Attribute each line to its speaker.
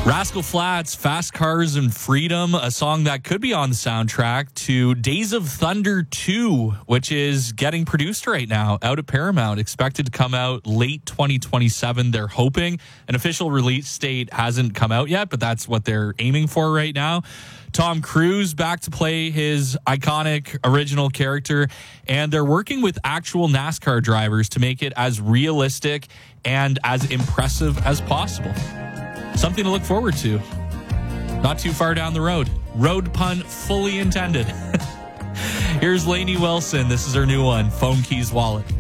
Speaker 1: Rascal Flatts, Fast Cars and Freedom, a song that could be on the soundtrack to Days of Thunder 2, which is getting produced right now out at Paramount, expected to come out late 2027. They're hoping. An official release date hasn't come out yet, but that's what they're aiming for right now. Tom Cruise back to play his iconic original character, and they're working with actual NASCAR drivers to make it as realistic and as impressive as possible. Something to look forward to. Not too far down the road. Road pun fully intended. Here's Lainey Wilson. This is her new one, Phone Keys Wallet.